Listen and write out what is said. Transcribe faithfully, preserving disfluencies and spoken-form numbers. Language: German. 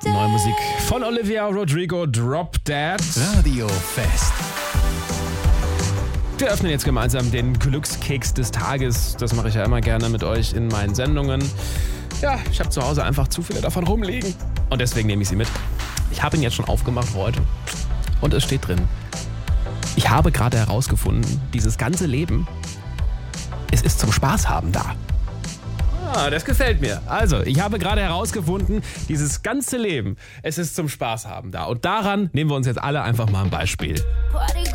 Neue Musik von Olivia Rodrigo, Drop Dead. Radio Fest. Wir öffnen jetzt gemeinsam den Glückskeks des Tages. Das mache ich ja immer gerne mit euch in meinen Sendungen. Ja, ich habe zu Hause einfach zu viele davon rumliegen. Und deswegen nehme ich sie mit. Ich habe ihn jetzt schon aufgemacht für heute. Und es steht drin: Ich habe gerade herausgefunden, dieses ganze Leben, es ist zum Spaß haben da. Ah, das gefällt mir. Also, ich habe gerade herausgefunden, dieses ganze Leben, es ist zum Spaß haben da. Und daran nehmen wir uns jetzt alle einfach mal ein Beispiel.